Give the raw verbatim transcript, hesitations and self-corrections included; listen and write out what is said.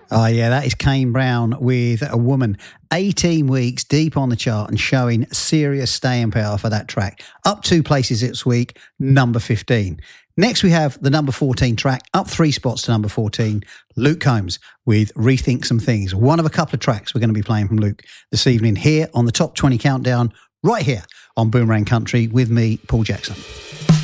Oh, yeah, that is Kane Brown with A Woman. eighteen weeks deep on the chart and showing serious staying power for that track. Up two places this week, number fifteen. Next, we have the number fourteen track, up three spots to number fourteen, Luke Combs with Rethink Some Things. One of a couple of tracks we're going to be playing from Luke this evening here on the Top twenty Countdown, right here on Boomerang Country with me, Paul Jackson.